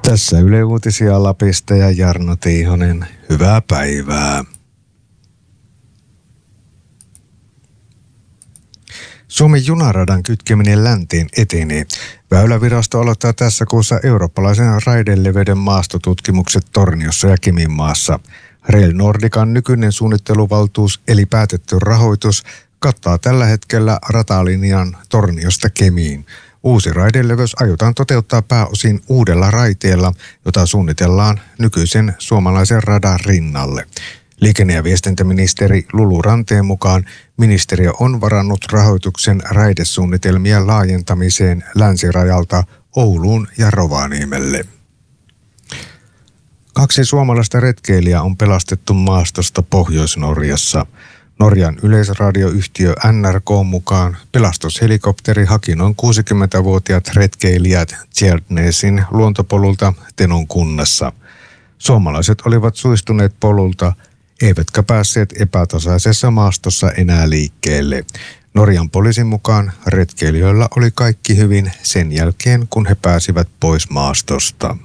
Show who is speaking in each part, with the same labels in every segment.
Speaker 1: Tässä Yle Uutisia Lapista ja Jarno Tiihonen. Hyvää päivää. Suomen junaradan kytkeminen länteen etenee. Väylävirasto aloittaa tässä kuussa eurooppalaisen raideleveyden maastotutkimukset Torniossa ja Keminmaassa. Rail Nordican nykyinen suunnitteluvaltuus eli päätetty rahoitus kattaa tällä hetkellä ratalinjan Torniosta Kemiin. Uusi raideleveys aiotaan toteuttaa pääosin uudella raiteella, jota suunnitellaan nykyisen suomalaisen radan rinnalle. Liikenne- ja viestintäministeri Lulu Ranteen mukaan ministeriö on varannut rahoituksen raidesuunnitelmien laajentamiseen länsirajalta Ouluun ja Rovaniemelle. 2 suomalaista retkeilijää on pelastettu maastosta Pohjois-Norjassa. Norjan yleisradioyhtiö NRK mukaan pelastushelikopteri haki noin 60-vuotiaat retkeilijät Tjeldnesin luontopolulta Tenon kunnassa. Suomalaiset olivat suistuneet polulta, eivätkä päässeet epätasaisessa maastossa enää liikkeelle. Norjan poliisin mukaan retkeilijöillä oli kaikki hyvin sen jälkeen, kun he pääsivät pois maastosta.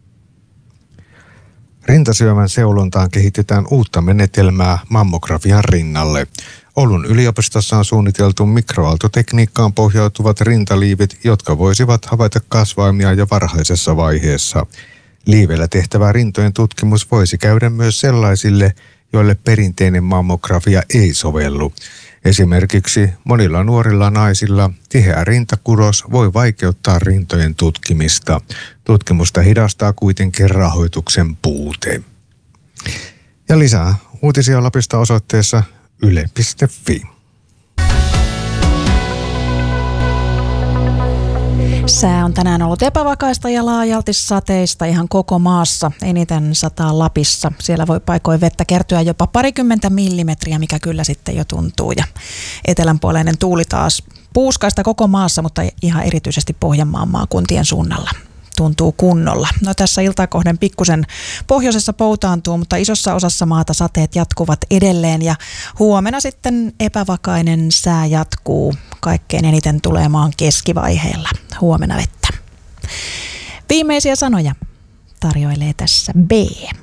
Speaker 1: Rintasyövän seulontaan kehitetään uutta menetelmää mammografian rinnalle. Oulun yliopistossa on suunniteltu mikroaaltotekniikkaan pohjautuvat rintaliivit, jotka voisivat havaita kasvaimia jo varhaisessa vaiheessa. Liivellä tehtävä rintojen tutkimus voisi käydä myös sellaisille, joille perinteinen mammografia ei sovellu. Esimerkiksi monilla nuorilla naisilla tiheä rintakudos voi vaikeuttaa rintojen tutkimista. Tutkimusta hidastaa kuitenkin rahoituksen puute. Ja lisää uutisia Lapista osoitteessa yle.fi.
Speaker 2: Sää on tänään ollut epävakaista ja laajalti sateista ihan koko maassa. Eniten sataa Lapissa. Siellä voi paikoin vettä kertyä jopa 20 millimetriä, mikä kyllä sitten jo tuntuu. Ja etelänpuoleinen tuuli taas puuskaista koko maassa, mutta ihan erityisesti Pohjanmaan maakuntien suunnalla. Tuntuu kunnolla. No tässä iltaa kohden pikkusen pohjoisessa poutaantuu, mutta isossa osassa maata sateet jatkuvat edelleen ja huomenna sitten epävakainen sää jatkuu. Kaikkein eniten tulee maan keskivaiheella huomenna vettä. Viimeisiä sanoja tarjoilee tässä B.